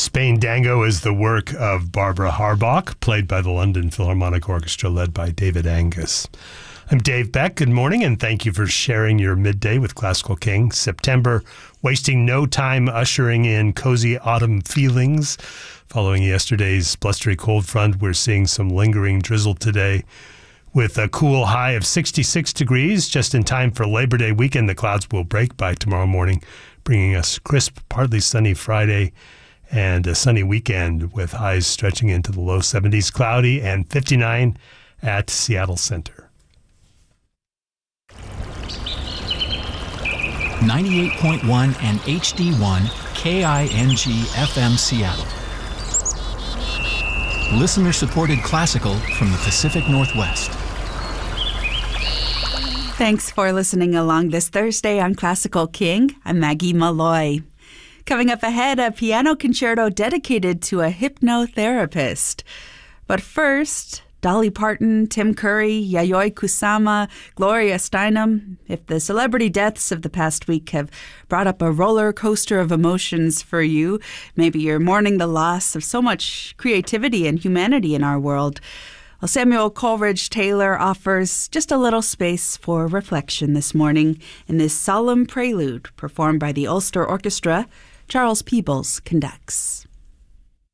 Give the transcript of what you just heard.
Spain Dango is the work of Barbara Harbach, played by the London Philharmonic Orchestra, led by David Angus. I'm Dave Beck. Good morning, and thank you for sharing your midday with Classical King. September, wasting no time ushering in cozy autumn feelings. Following yesterday's blustery cold front, we're seeing some lingering drizzle today. With a cool high of 66 degrees, just in time for Labor Day weekend, the clouds will break by tomorrow morning, bringing us crisp, partly sunny Friday and a sunny weekend with highs stretching into the low 70s, cloudy, and 59 at Seattle Center. 98.1 and HD1 KING FM Seattle. Listener-supported classical from the Pacific Northwest. Thanks for listening along this Thursday on Classical King. I'm Maggie Malloy. Coming up ahead, a piano concerto dedicated to a hypnotherapist. But first, Dolly Parton, Tim Curry, Yayoi Kusama, Gloria Steinem. If the celebrity deaths of the past week have brought up a roller coaster of emotions for you, maybe you're mourning the loss of so much creativity and humanity in our world. Well, Samuel Coleridge Taylor offers just a little space for reflection this morning in this solemn prelude performed by the Ulster Orchestra. Charles Peebles conducts.